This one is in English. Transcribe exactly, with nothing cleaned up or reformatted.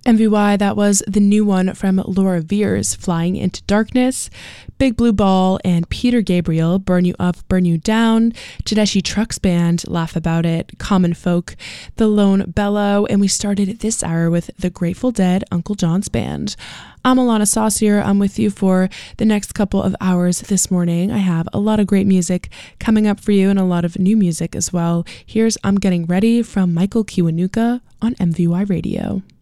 M V Y, that was the new one from Laura Veers, Flying into Darkness, Big Blue Ball and Peter Gabriel, Burn You Up, Burn You Down, Tedeschi Trucks Band, Laugh About It, Common Folk, The Lone Bellow, and we started this hour with The Grateful Dead, Uncle John's Band. I'm Alana Saucier. I'm with you for the next couple of hours this morning. I have a lot of great music coming up for you and a lot of new music as well. Here's I'm Getting Ready from Michael Kiwanuka on M V Y Radio.